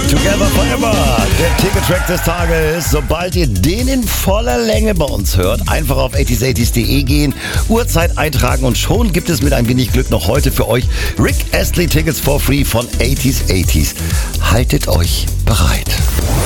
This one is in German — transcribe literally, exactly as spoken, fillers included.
Together Forever, der Ticket-Track des Tages. Sobald ihr den in voller Länge bei uns hört, einfach auf achtzig achtzig punkt de gehen, Uhrzeit eintragen und schon gibt es mit ein wenig Glück noch heute für euch Rick Astley Tickets for free von achtzig achtzig. Haltet euch bereit.